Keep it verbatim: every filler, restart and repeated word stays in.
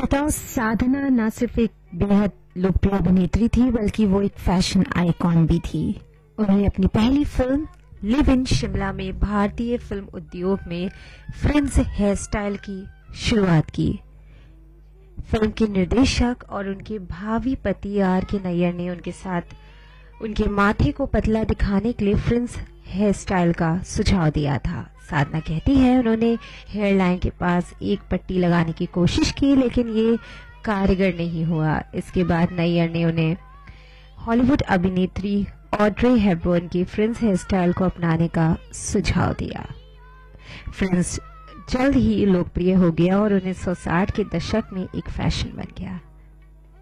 बताओ, साधना न सिर्फ एक बेहद लोकप्रिय अभिनेत्री थी बल्कि वो एक फैशन आइकॉन भी थी। उन्होंने अपनी पहली फिल्म लिव इन शिमला में भारतीय फिल्म उद्योग में फ्रिंज हेयर स्टाइल की शुरुआत की। फिल्म के निर्देशक और उनके भावी पति आर के नैयर ने उनके साथ उनके माथे को पतला दिखाने के लिए फ्रिंज हेयर स्टाइल का सुझाव दिया था। साधना कहती है, उन्होंने हेयर लाइन के पास एक पट्टी लगाने की कोशिश की लेकिन ये कारगर नहीं हुआ। इसके बाद नैयर ने उन्हें हॉलीवुड अभिनेत्री ऑड्रे हेपबर्न की फ्रिंज हेयर स्टाइल को अपनाने का सुझाव दिया। फ्रिंज जल्द ही लोकप्रिय हो गया और उन्नीस सौ साठ के दशक में एक फैशन बन गया।